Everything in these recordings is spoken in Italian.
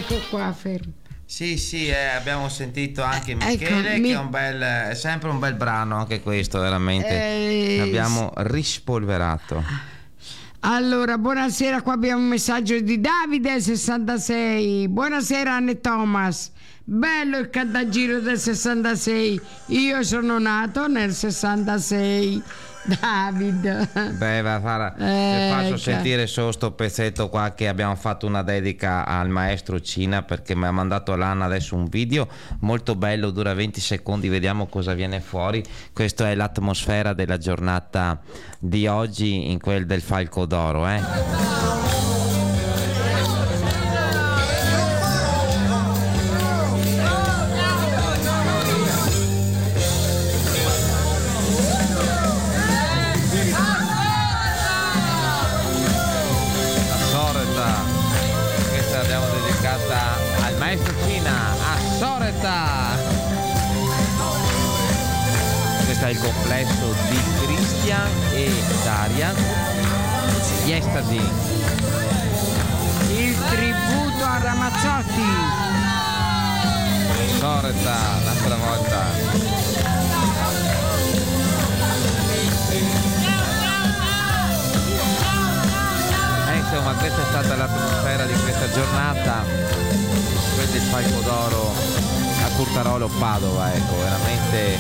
Ecco qua, fermo. Sì, abbiamo sentito anche Michele, che è sempre un bel brano anche questo, veramente. Abbiamo rispolverato. Allora, buonasera, qua abbiamo un messaggio di Davide 66. Buonasera Anne Thomas. Bello il cantagiro del 66. Io sono nato nel 66. David. Beh, faccio sentire solo sto pezzetto qua, che abbiamo fatto una dedica al maestro Cina, perché mi ha mandato l'Anna adesso un video molto bello, dura 20 secondi, vediamo cosa viene fuori. Questa è l'atmosfera della giornata di oggi in quel del Falco d'Oro, Maestro Cina a Soreta. Questo è il complesso di Cristian e Daria. Gli Estasi. Il tributo a Ramazzotti. Soreta, un'altra volta. Insomma, questa è stata l'atmosfera di questa giornata. Questo è il Falco d'Oro a Curtarolo Padova, ecco, veramente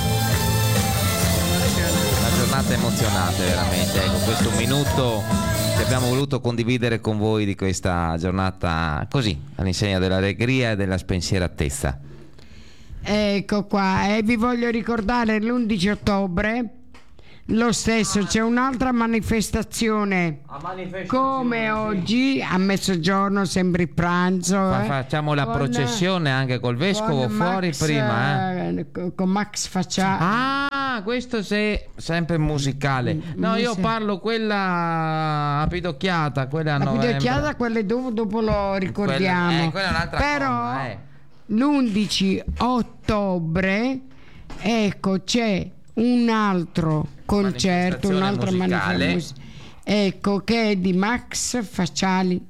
una giornata emozionante, veramente, ecco, questo minuto che abbiamo voluto condividere con voi di questa giornata così, all'insegna dell'allegria e della spensieratezza. Ecco qua, e vi voglio ricordare l'11 ottobre lo stesso, c'è un'altra manifestazione come oggi a mezzogiorno, sempre il pranzo, facciamo la processione anche col vescovo fuori Max, prima con Max Facciali. Questo è sempre musicale. No, io parlo quella a Pidocchiata, quella a novembre. Pidocchiata, quelle dopo lo ricordiamo. Quella è un'altra però cosa, l'11 ottobre ecco c'è un altro concerto, un'altra manifestazione, ecco, che è di Max Facciali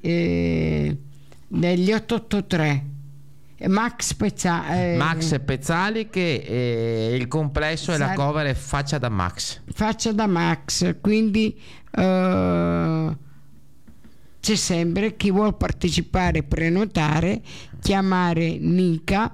degli 883. Max Pezzali, che il complesso e la cover è Faccia da Max. Faccia da Max, quindi c'è sempre chi vuol partecipare, prenotare, chiamare Nica.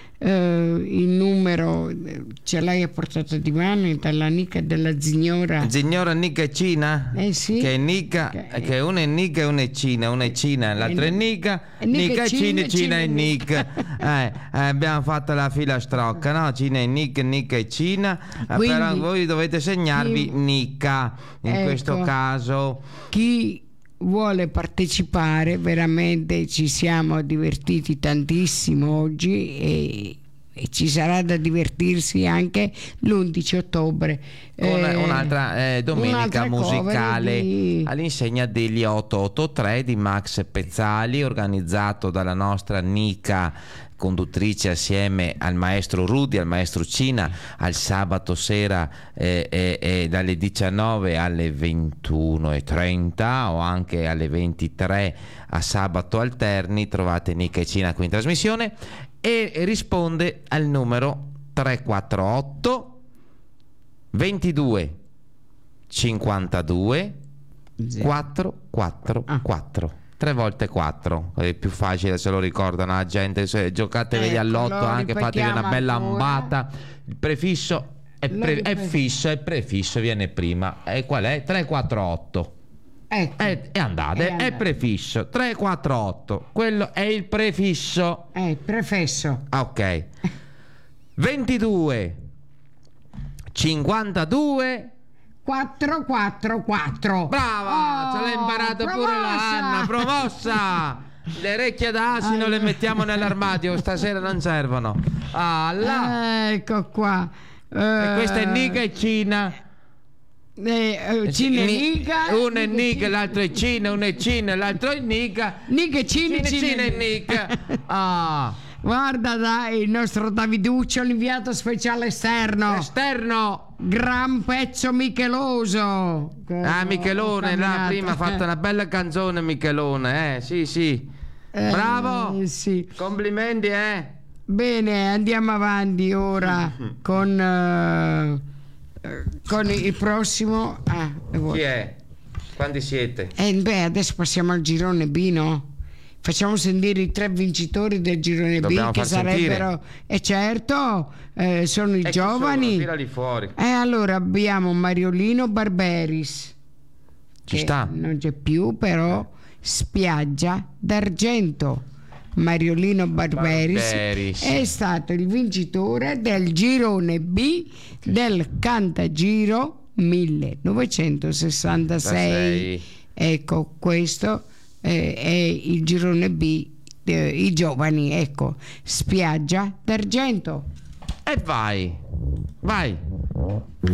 Il numero ce l'hai a portata di mano dalla Nica della signora Nica Cina? Sì. Che è Nica, che una è Nica e una è Cina, l'altra è Nica e Cina e Nica. Abbiamo fatto la fila strocca, no? Cina e Nica e Cina. Quindi, però voi dovete segnarvi Nica in questo caso. Chi vuole partecipare, veramente ci siamo divertiti tantissimo oggi e ci sarà da divertirsi anche l'11 ottobre con un'altra domenica musicale all'insegna degli 883 di Max Pezzali, organizzato dalla nostra Nica conduttrice assieme al maestro Rudi, al maestro Cina, al sabato sera dalle 19 alle 21:30 o anche alle 23 a sabato alterni. Trovate Nica e Cina qui in trasmissione e risponde al numero 348 22 52 444. 3 volte 4 è più facile, se lo ricordano la gente. Se giocatevi all'otto, anche fatevi una bella ambata. Il prefisso è fisso, il prefisso viene prima. E qual è? 348. Ecco. E andate, è prefisso 348, quello è il prefisso. È il prefesso. Ok. 22 52 444. Brava, ce l'hai imparato pure la Anna, promossa. Le orecchie d'asino le mettiamo nell'armadio, stasera non servono. Ecco qua. E questa è Nica e Cina. Cina e Nica. Uno è Nica, l'altro è Cina, uno è Cina, l'altro è Nica. Nica e Cina e Nica. Guarda, dai, il nostro Daviduccio, l'inviato speciale esterno. Gran pezzo micheloso. Michelone, là prima ha fatto una bella canzone Michelone, sì. Bravo! Sì. Complimenti, Bene, andiamo avanti ora con il prossimo. Chi è? Quanti siete? Adesso passiamo al girone B, no? Facciamo sentire i 3 vincitori del girone Dobbiamo B, che far sarebbero, certo, sono i giovani. Tirali fuori. Allora abbiamo Mariolino Barberis, Ci che sta. non c'è più, però Spiaggia d'Argento. Mariolino Barberis è stato il vincitore del girone B del Cantagiro 1966. Ecco, questo è il girone B, i giovani, ecco, Spiaggia d'Argento. E vai.